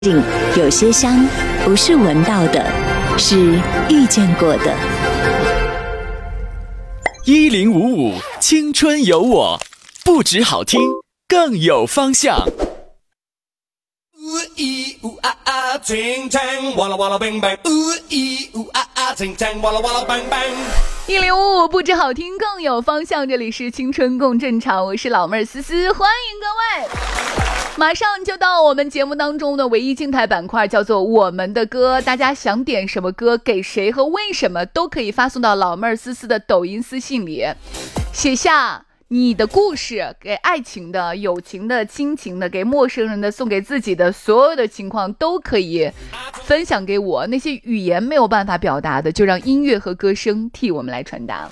有些香不是闻到的，是遇见过的。 1055青春有我，不止好听，更有方向。 1055不止好听，更有方向。这里是青春共振场，我是老妹儿思思，欢迎各位。马上就到我们节目当中的唯一静态板块，叫做我们的歌。大家想点什么歌，给谁和为什么，都可以发送到老妹儿思思的抖音私信里，写下你的故事，给爱情的、友情的、亲情的，给陌生人的，送给自己的，所有的情况都可以分享给我。那些语言没有办法表达的，就让音乐和歌声替我们来传达。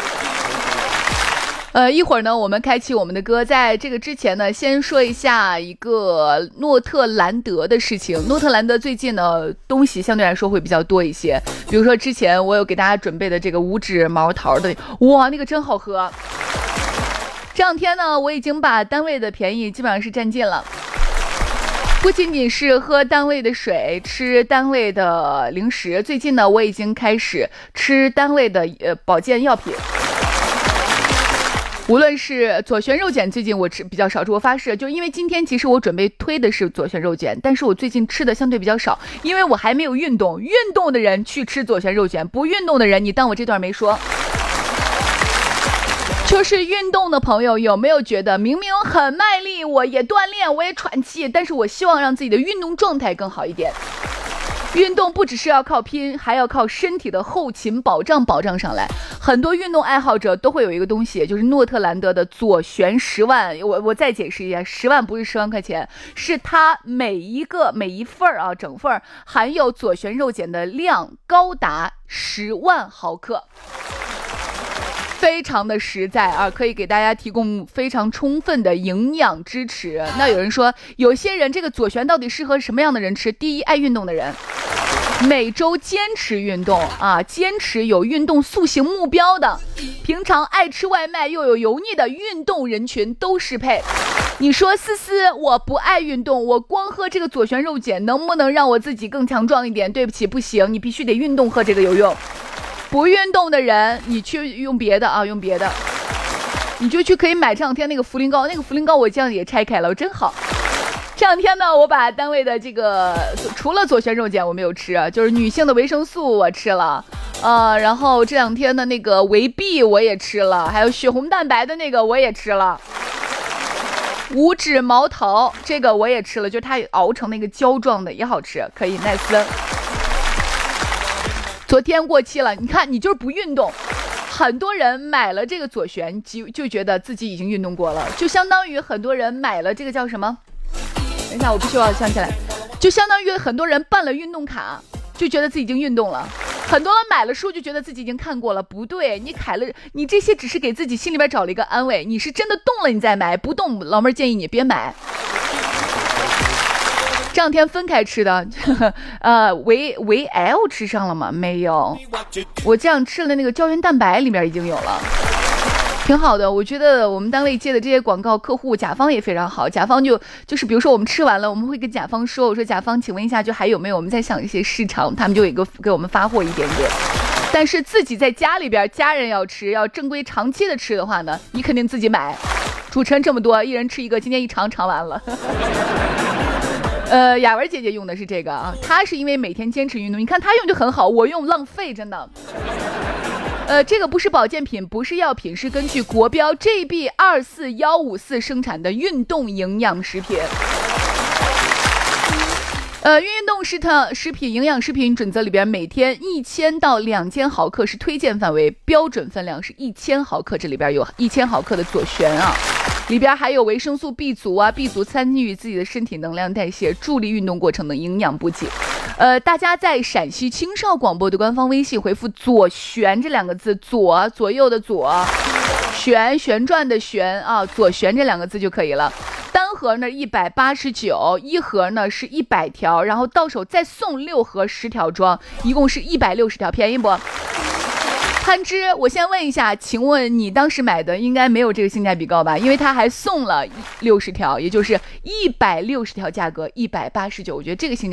一会儿呢，我们开启我们的歌。在这个之前呢，先说一下一个诺特兰德的事情。诺特兰德最近呢，东西相对来说会比较多一些，比如说之前我有给大家准备的这个无脂毛桃的，哇，那个真好喝。这两天呢，我已经把单位的便宜基本上是占尽了，不仅仅是喝单位的水，吃单位的零食，最近呢，我已经开始吃单位的保健药品。无论是左旋肉碱，最近我吃比较少吃，我发誓，就因为今天其实我准备推的是左旋肉碱，但是我最近吃的相对比较少，因为我还没有运动。运动的人去吃左旋肉碱，不运动的人，你当我这段没说。就是运动的朋友，有没有觉得明明很卖力，我也锻炼，我也喘气，但是我希望让自己的运动状态更好一点。运动不只是要靠拼，还要靠身体的后勤保障上来。很多运动爱好者都会有一个东西，就是诺特兰德的左旋10万。我再解释一下，10万不是10万块钱，是它每一份啊，整份含有左旋肉碱的量高达10万毫克。非常的实在啊，可以给大家提供非常充分的营养支持。那有人说，有些人这个左旋到底适合什么样的人吃？第一，爱运动的人，每周坚持运动啊，坚持有运动塑形目标的，平常爱吃外卖又有油腻的运动人群都适配。你说思思，我不爱运动，我光喝这个左旋肉碱能不能让我自己更强壮一点？对不起，不行，你必须得运动喝这个有用。不运动的人，你去用别的啊，用别的，你就去可以买这两天那个茯苓膏，那个茯苓膏我这样也拆开了，真好。这两天呢，我把单位的这个除了左旋肉碱我没有吃，就是女性的维生素我吃了，然后这两天的那个维 B 我也吃了，还有血红蛋白的那个我也吃了，无脂毛桃这个我也吃了，就是它熬成那个胶状的也好吃，可以耐斯。昨天过期了，你看你就是不运动。很多人买了这个左旋就觉得自己已经运动过了，就相当于很多人买了这个叫什么，等一下我必须要想起来，就相当于很多人办了运动卡就觉得自己已经运动了，很多人买了书就觉得自己已经看过了。不对，你这些只是给自己心里边找了一个安慰，你是真的动了你再买，不动老妹儿建议你别买。这两天分开吃的，维 L 吃上了吗？没有，我这样吃了那个胶原蛋白里面已经有了，挺好的。我觉得我们单位接的这些广告客户，甲方也非常好。甲方就是比如说我们吃完了，我们会跟甲方说，我说甲方，请问一下，就还有没有我们在想一些市场，他们就给我们发货一点点。但是自己在家里边，家人要吃，要正规长期的吃的话呢，你肯定自己买。主持人这么多，一人吃一个，今天一尝完了。雅文姐姐用的是这个啊，她是因为每天坚持运动，你看她用就很好，我用浪费真的。这个不是保健品，不是药品，是根据国标 GB24154 生产的运动营养食品。运动食品营养食品准则里边，每天1000到2000毫克是推荐范围，标准分量是1000毫克，这里边有1000毫克的左旋啊。里边还有维生素 B 族啊 ，B 族参与自己的身体能量代谢，助力运动过程的营养补给。大家在陕西青少广播的官方微信回复左旋这两个字，左右的左，旋转的旋啊，左旋这两个字就可以了。单盒呢189，一盒呢是100条，然后到手再送6盒10条装，一共是160条，便宜不？ 汉之，我先问一下，请问你当时买的应该没有这个性价比高吧？因为它还送了60条，也就是160条，价格189，我觉得这个性价比